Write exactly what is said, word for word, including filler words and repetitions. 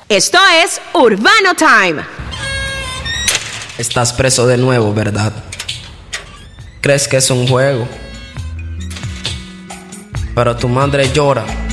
Esto es Urbano Time. Estás preso de nuevo, ¿verdad? ¿Crees que es un juego? Pero tu madre llora